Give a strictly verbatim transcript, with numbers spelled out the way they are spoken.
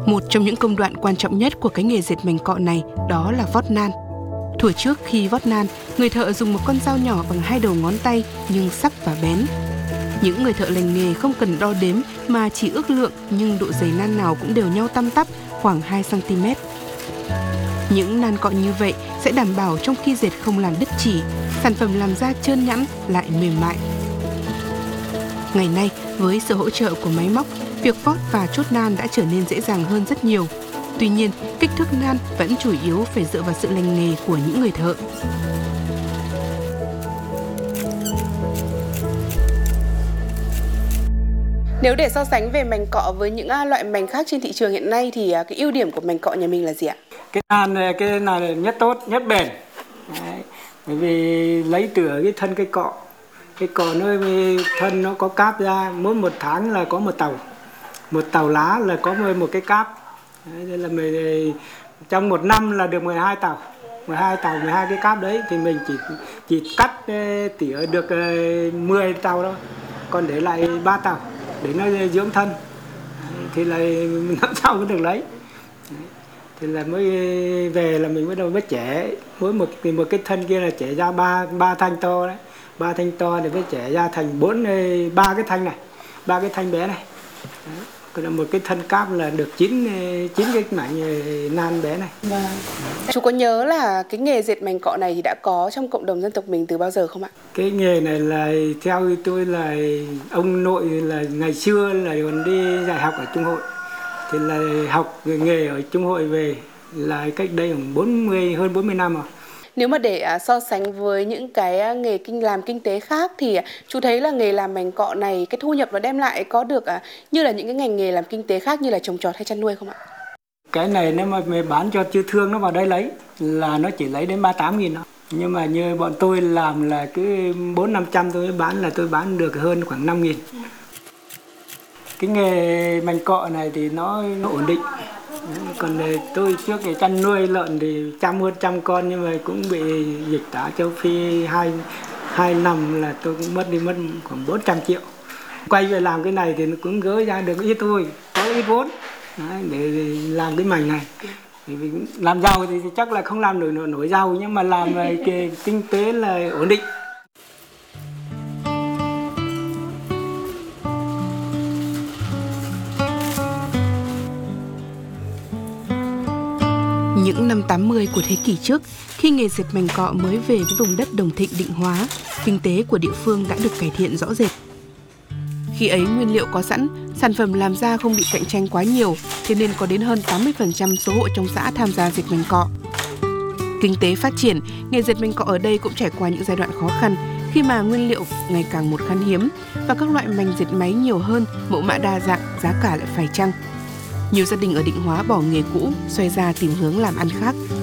Một trong những công đoạn quan trọng nhất của cái nghề dệt mảnh cọ này đó là vót nan. Thuở trước khi vót nan, người thợ dùng một con dao nhỏ bằng hai đầu ngón tay nhưng sắc và bén. Những người thợ lành nghề không cần đo đếm mà chỉ ước lượng, nhưng độ dày nan nào cũng đều nhau tăm tắp, khoảng hai xăng ti mét. Những nan cọ như vậy sẽ đảm bảo trong khi dệt không làm đứt chỉ, sản phẩm làm ra trơn nhẵn lại mềm mại. Ngày nay, với sự hỗ trợ của máy móc, việc vót và chốt nan đã trở nên dễ dàng hơn rất nhiều. Tuy nhiên, kích thước nan vẫn chủ yếu phải dựa vào sự lành nghề của những người thợ. Nếu để so sánh về mảnh cọ với những loại mảnh khác trên thị trường hiện nay thì cái ưu điểm của mảnh cọ nhà mình là gì ạ? Cái nan này, cái này là nhất tốt, nhất bền. Đấy. Bởi vì lấy từ cái thân cây cọ. Cái cọ nó thân nó có cáp ra, mỗi một tháng là có một tàu. Một tàu lá là có một cái cáp. Đấy, nên là mình, trong một năm là được mười hai tàu. mười hai tàu, mười hai cái cáp đấy thì mình chỉ chỉ cắt tỉa được mười tàu thôi. Còn để lại ba tàu để nó dưỡng thân. Đấy, thì là năm sau mới được lấy. Đấy. Thì là mới về là mình bắt đầu mới chẻ, mỗi một một cái thân kia là chẻ ra ba ba thanh to đấy, ba thanh to để mới chẻ ra thành bốn ba cái thanh này, ba cái thanh bé này. Đấy. Còn là một cái thân cáp là được chín chín cái mảnh nan bé này. Vâng. Chú có nhớ là cái nghề dệt mảnh cọ này thì đã có trong cộng đồng dân tộc mình từ bao giờ không ạ? Cái nghề này là theo tôi là ông nội là ngày xưa là còn đi dạy học ở Trung Hội. Thì là học nghề ở Trung Hội về là cách đây khoảng bốn mươi, hơn bốn mươi năm rồi. Nếu mà để so sánh với những cái nghề kinh làm kinh tế khác thì chú thấy là nghề làm mảnh cọ này cái thu nhập nó đem lại có được như là những cái ngành nghề làm kinh tế khác như là trồng trọt hay chăn nuôi không ạ? Cái này nếu mà mình bán cho tư thương nó vào đây lấy là nó chỉ lấy đến ba mươi tám nghìn thôi. Nhưng mà như bọn tôi làm là cứ bốn năm trăm tôi bán là tôi bán được hơn khoảng năm nghìn. Cái nghề mảnh cọ này thì nó, nó ổn định. Còn tôi trước cái chăn nuôi lợn thì trăm hơn trăm con nhưng mà cũng bị dịch tả châu Phi hai, hai năm là tôi cũng mất đi mất khoảng bốn trăm triệu. Quay về làm cái này thì nó cũng gỡ ra được ít thôi, có ít vốn. Đấy, để làm cái mảnh này. Thì làm giàu thì chắc là không làm nổi nổi, nổi giàu nhưng mà làm cái kinh tế là ổn định. Những năm tám mươi của thế kỷ trước, khi nghề dệt mảnh cọ mới về với vùng đất Đồng Thịnh Định Hóa, kinh tế của địa phương đã được cải thiện rõ rệt. Khi ấy nguyên liệu có sẵn, sản phẩm làm ra không bị cạnh tranh quá nhiều, thế nên có đến hơn tám mươi phần trăm số hộ trong xã tham gia dệt mảnh cọ. Kinh tế phát triển, nghề dệt mảnh cọ ở đây cũng trải qua những giai đoạn khó khăn, khi mà nguyên liệu ngày càng một khan hiếm và các loại mảnh dệt máy nhiều hơn, mẫu mã đa dạng, giá cả lại phải chăng. Nhiều gia đình ở Định Hóa bỏ nghề cũ, xoay ra tìm hướng làm ăn khác.